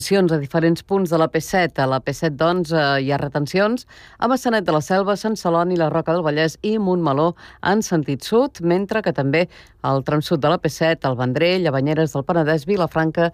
A diferents punts de la P7. A la P7, doncs, hi ha retencions a Maçanet de la Selva, Sant Celoni, la Roca del Vallès i Montmeló en sentit sud, mentre que també al tram sud de la P7, al Vendrell, a Banyeres del Penedès, Vilafranca